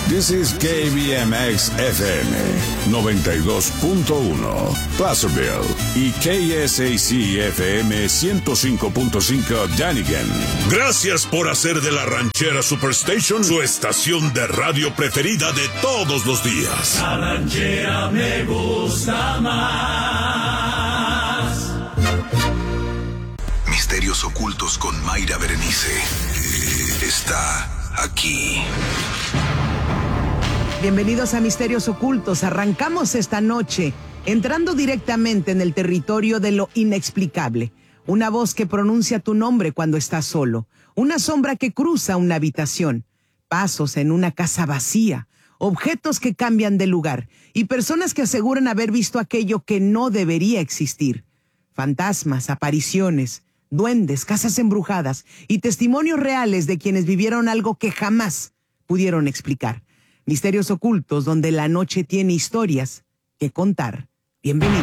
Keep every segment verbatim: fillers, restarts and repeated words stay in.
This is K B M X F M noventa y dos punto uno, Placerville, y K S A C F M ciento cinco punto cinco, Dunnigan. Gracias por hacer de la Ranchera Superstation su estación de radio preferida de todos los días. La ranchera me gusta más. Misterios ocultos con Mayra Berenice. Está aquí. Bienvenidos a Misterios Ocultos. Arrancamos esta noche entrando directamente en el territorio de lo inexplicable. Una voz que pronuncia tu nombre cuando estás solo. Una sombra que cruza una habitación. Pasos en una casa vacía. Objetos que cambian de lugar. Y personas que aseguran haber visto aquello que no debería existir. Fantasmas, apariciones, duendes, casas embrujadas y testimonios reales de quienes vivieron algo que jamás pudieron explicar. Misterios Ocultos, donde la noche tiene historias que contar. Bienvenidos.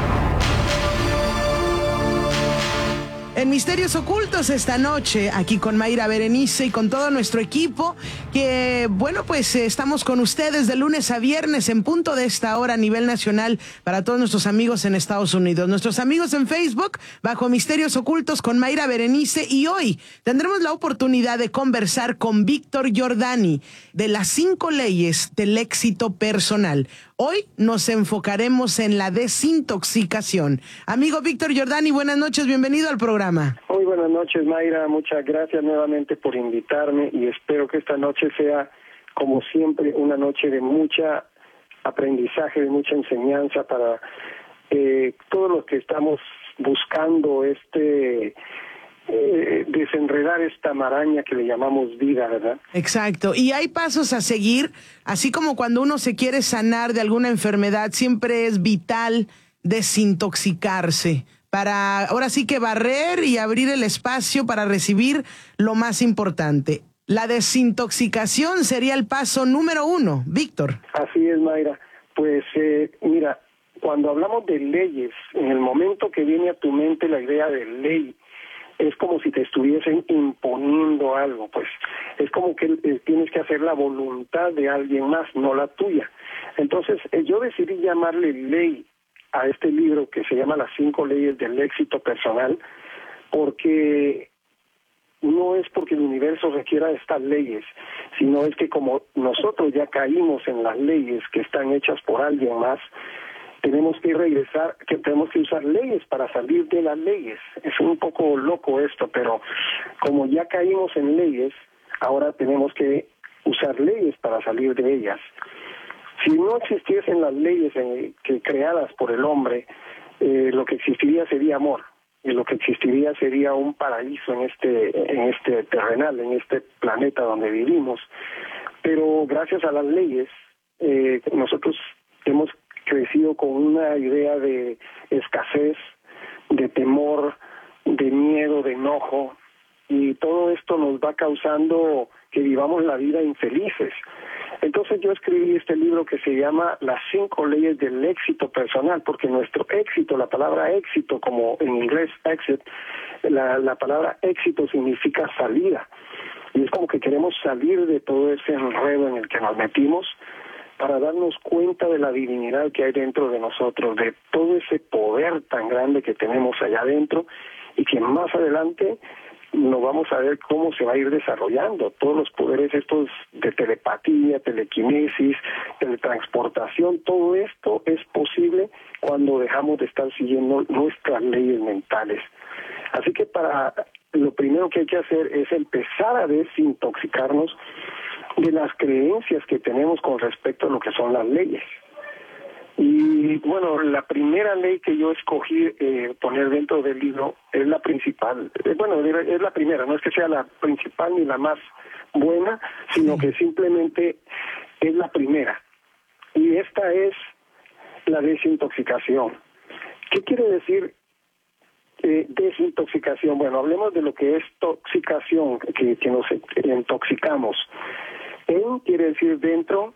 En Misterios Ocultos esta noche, aquí con Mayra Berenice y con todo nuestro equipo, que bueno, pues eh, estamos con ustedes de lunes a viernes en punto de esta hora a nivel nacional para todos nuestros amigos en Estados Unidos. Nuestros amigos en Facebook, bajo Misterios Ocultos con Mayra Berenice, y hoy tendremos la oportunidad de conversar con Víctor Giordani de las cinco leyes del éxito personal. Hoy nos enfocaremos en la desintoxicación. Amigo Víctor Giordani, buenas noches, bienvenido al programa. Muy buenas noches, Mayra, muchas gracias nuevamente por invitarme y espero que esta noche sea, como siempre, una noche de mucha aprendizaje, de mucha enseñanza para eh, todos los que estamos buscando este... Eh, desenredar esta maraña que le llamamos vida, ¿verdad? Exacto, y hay pasos a seguir, así como cuando uno se quiere sanar de alguna enfermedad, siempre es vital desintoxicarse, para ahora sí que barrer y abrir el espacio para recibir lo más importante. La desintoxicación sería el paso número uno, Víctor. Así es, Mayra. Pues eh, mira, cuando hablamos de leyes, en el momento que viene a tu mente la idea de ley, es como si te estuviesen imponiendo algo, pues es como que eh, tienes que hacer la voluntad de alguien más, no la tuya. Entonces eh, yo decidí llamarle ley a este libro que se llama Las cinco leyes del éxito personal, porque no es porque el universo requiera estas leyes, sino es que como nosotros ya caímos en las leyes que están hechas por alguien más, tenemos que regresar, que tenemos que usar leyes para salir de las leyes. Es un poco loco esto, pero como ya caímos en leyes, ahora tenemos que usar leyes para salir de ellas. Si no existiesen las leyes en, que creadas por el hombre, eh, lo que existiría sería amor, y lo que existiría sería un paraíso en este, en este terrenal, en este planeta donde vivimos. Pero gracias a las leyes, eh, nosotros hemos crecido con una idea de escasez, de temor, de miedo, de enojo, y todo esto nos va causando que vivamos la vida infelices. Entonces yo escribí este libro que se llama Las cinco leyes del éxito personal, porque nuestro éxito, la palabra éxito, como en inglés exit, la, la palabra éxito significa salida, y es como que queremos salir de todo ese enredo en el que nos metimos, para darnos cuenta de la divinidad que hay dentro de nosotros, de todo ese poder tan grande que tenemos allá adentro, y que más adelante nos vamos a ver cómo se va a ir desarrollando. Todos los poderes estos de telepatía, telequinesis, teletransportación, todo esto es posible cuando dejamos de estar siguiendo nuestras leyes mentales. Así que para lo primero que hay que hacer es empezar a desintoxicarnos de las creencias que tenemos con respecto a lo que son las leyes. Y bueno, la primera ley que yo escogí eh, poner dentro del libro es la principal. Eh, bueno, es la primera, no es que sea la principal ni la más buena, sino que simplemente es la primera. Y esta es la desintoxicación. ¿Qué quiere decir eh, desintoxicación? Bueno, hablemos de lo que es toxicación, que, que nos intoxicamos. En quiere decir dentro,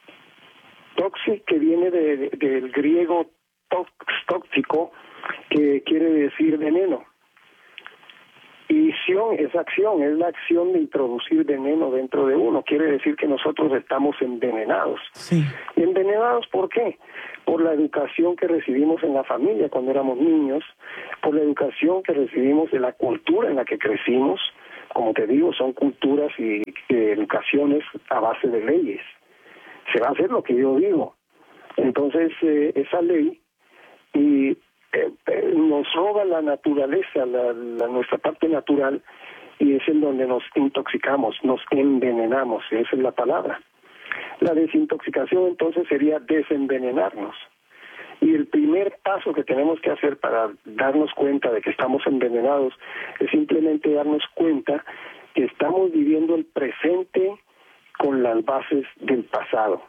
toxic, que viene de, de, del griego tox, tóxico, que quiere decir veneno. Y visión es acción, es la acción de introducir veneno dentro de uno. Quiere decir que nosotros estamos envenenados. Sí. ¿Envenenados por qué? Por la educación que recibimos en la familia cuando éramos niños, por la educación que recibimos de la cultura en la que crecimos. Como te digo, son culturas y, y educaciones a base de leyes. Se va a hacer lo que yo digo. Entonces, eh, esa ley y eh, eh, nos roba la naturaleza, la, la, nuestra parte natural, y es en donde nos intoxicamos, nos envenenamos, esa es la palabra. La desintoxicación entonces sería desenvenenarnos. Y el primer paso que tenemos que hacer para darnos cuenta de que estamos envenenados es simplemente darnos cuenta que estamos viviendo el presente con las bases del pasado.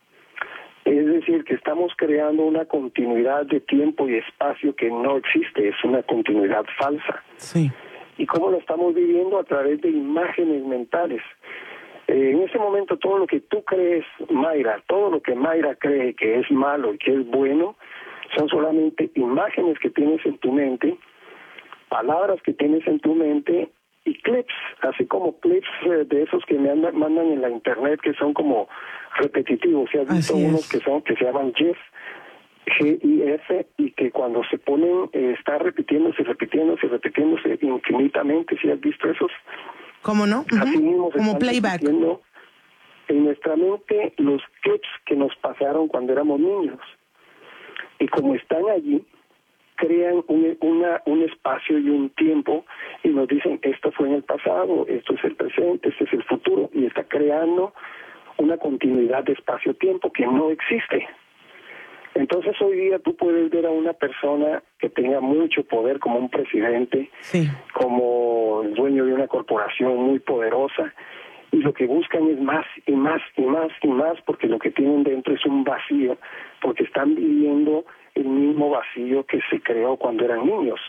Es decir, que estamos creando una continuidad de tiempo y espacio que no existe, es una continuidad falsa. Sí. ¿Y cómo lo estamos viviendo? A través de imágenes mentales. Eh, en ese momento todo lo que tú crees, Mayra, todo lo que Mayra cree que es malo y que es bueno, son solamente imágenes que tienes en tu mente, palabras que tienes en tu mente y clips, así como clips eh, de esos que me andan, mandan en la internet que son como repetitivos. Si has visto Así unos es. que son que se llaman GIF, G I F, y que cuando se ponen eh, está repitiéndose, repitiéndose, repitiéndose infinitamente. Si has visto esos. ¿Cómo no? Uh-huh. Así mismo se como están playback. repitiendo en nuestra mente los clips que nos pasaron cuando éramos niños. Y como están allí, crean un, una, un espacio y un tiempo y nos dicen, esto fue en el pasado, esto es el presente, este es el futuro, y está creando una continuidad de espacio-tiempo que no existe. Entonces hoy día tú puedes ver a una persona que tenga mucho poder como un presidente, Sí. como el dueño de una corporación muy poderosa, y lo que buscan es más y más y más y más, porque lo que tienen dentro es un vacío, porque están viviendo el mismo vacío que se creó cuando eran niños.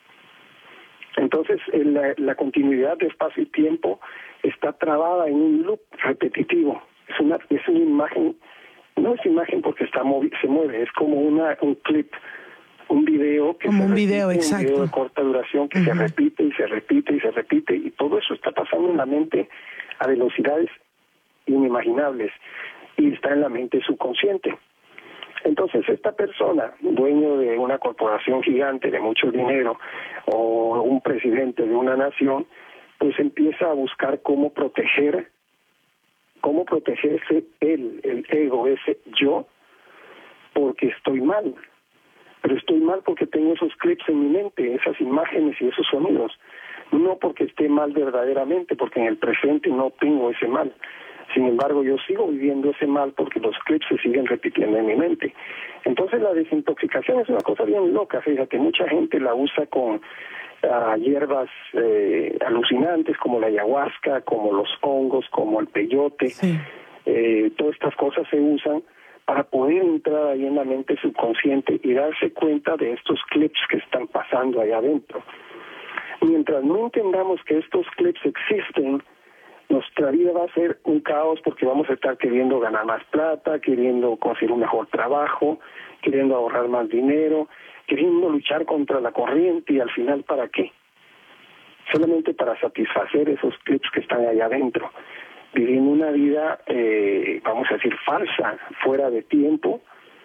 Entonces la, la continuidad de espacio y tiempo está trabada en un loop repetitivo. Es una, es una imagen, no es imagen porque está movi- se mueve, es como una un clip, un video que como se un repite, video, un exacto. video de corta duración que Uh-huh. se repite y se repite y se repite, y todo eso está pasando en la mente a velocidades inimaginables y está en la mente subconsciente. Entonces esta persona, dueño de una corporación gigante de mucho dinero o un presidente de una nación, pues empieza a buscar cómo proteger, cómo protegerse él, el ego, ese yo, porque estoy mal. Pero estoy mal porque tengo esos clips en mi mente, esas imágenes y esos sonidos. No porque esté mal verdaderamente, porque en el presente no tengo ese mal. Sin embargo, yo sigo viviendo ese mal porque los clips se siguen repitiendo en mi mente. Entonces la desintoxicación es una cosa bien loca, fíjate, mucha gente la usa con uh, hierbas eh, alucinantes como la ayahuasca, como los hongos, como el peyote. Sí. Eh, todas estas cosas se usan para poder entrar ahí en la mente subconsciente y darse cuenta de estos clips que están pasando allá adentro. Mientras no entendamos que estos clips existen, nuestra vida va a ser un caos porque vamos a estar queriendo ganar más plata, queriendo conseguir un mejor trabajo, queriendo ahorrar más dinero, queriendo luchar contra la corriente, y al final ¿para qué? Solamente para satisfacer esos clips que están allá adentro, viviendo una vida, eh, vamos a decir, falsa, fuera de tiempo,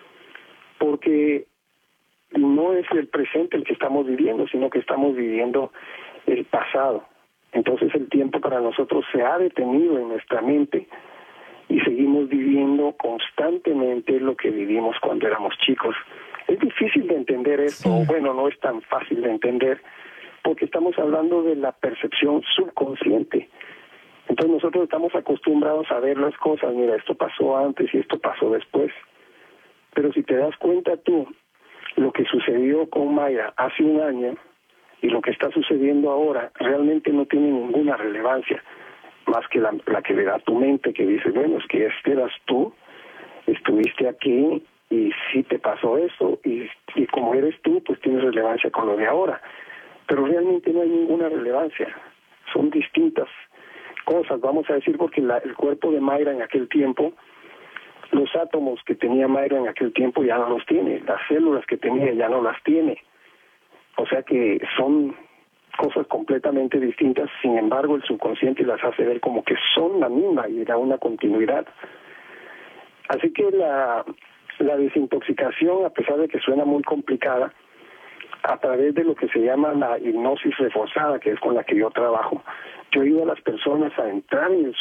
porque no es el presente el que estamos viviendo, sino que estamos viviendo el pasado. Entonces el tiempo para nosotros se ha detenido en nuestra mente y seguimos viviendo constantemente lo que vivimos cuando éramos chicos. Es difícil de entender esto, Sí. bueno, no es tan fácil de entender, porque estamos hablando de la percepción subconsciente. Entonces nosotros estamos acostumbrados a ver las cosas, mira, esto pasó antes y esto pasó después. Pero si te das cuenta tú, lo que sucedió con Mayra hace un año y lo que está sucediendo ahora realmente no tiene ninguna relevancia, más que la, la que le da tu mente, que dice, bueno, es que este eras tú, estuviste aquí y sí te pasó eso, y, y como eres tú, pues tienes relevancia con lo de ahora. Pero realmente no hay ninguna relevancia, son distintas cosas, vamos a decir, porque la, el cuerpo de Mayra en aquel tiempo, los átomos que tenía Mayra en aquel tiempo ya no los tiene, las células que tenía ya no las tiene. O sea que son cosas completamente distintas, sin embargo el subconsciente las hace ver como que son la misma y da una continuidad. Así que la, la desintoxicación, a pesar de que suena muy complicada, a través de lo que se llama la hipnosis reforzada, que es con la que yo trabajo, yo ayudo a las personas a entrar en el